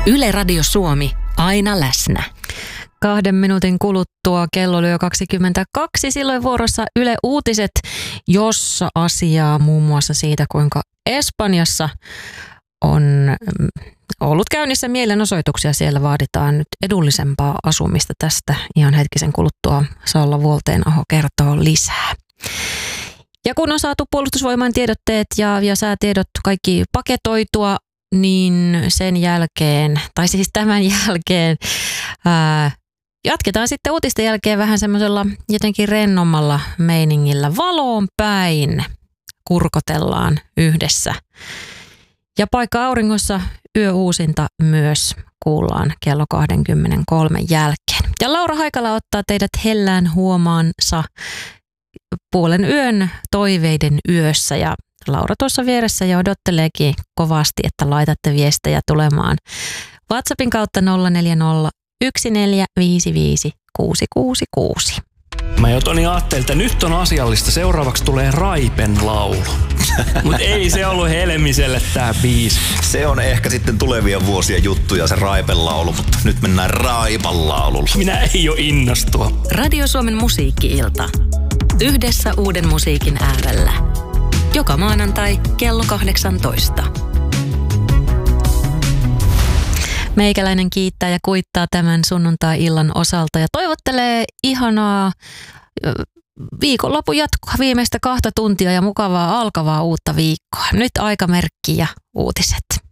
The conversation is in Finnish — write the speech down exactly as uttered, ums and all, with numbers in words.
Yle Radio Suomi, aina läsnä. Kahden minuutin kuluttua kello oli jo kaksikymmentäkaksi. Silloin vuorossa Yle Uutiset, jossa asiaa muun muassa siitä, kuinka Espanjassa on ollut käynnissä mielenosoituksia. Siellä vaaditaan nyt edullisempaa asumista. Tästä ihan hetkisen kuluttua Salla Vuoltenaho kertoo lisää. Ja kun on saatu Puolustusvoimain tiedotteet ja, ja säätiedot kaikki paketoitua, niin sen jälkeen, tai siis tämän jälkeen, ää, jatketaan sitten uutisten jälkeen vähän semmoisella jotenkin rennommalla meiningillä. Valoon päin kurkotellaan yhdessä. Ja paikka auringossa yöuusinta myös kuullaan kello kaksikymmentäkolme jälkeen. Ja Laura Haikala ottaa teidät hellään huomaansa puolen yön toiveiden yössä. Ja Laura tuossa vieressä jo odotteleekin kovasti, että laitatte viestejä tulemaan WhatsAppin kautta nolla neljä nolla yksi neljä viisi viisi kuusi kuusi kuusi. Mä jo Toni ajattelin, että nyt on asiallista. Seuraavaksi tulee Raipen laulu. Mutta ei se ollut Helmiselle tää biisi. Se on ehkä sitten tulevien vuosien juttuja se Raipen laulu, mutta nyt mennään Raipan laululla. Minä ei ole innostua. Radio Suomen musiikki-ilta. Yhdessä uuden musiikin äärellä. Joka maanantai kello kahdeksantoista. Meikäläinen kiittää ja kuittaa tämän sunnuntai-illan osalta ja toivottelee ihanaa viikonlopun jatkoa, viimeistä kahta tuntia ja mukavaa alkavaa uutta viikkoa. Nyt aikamerkki ja uutiset.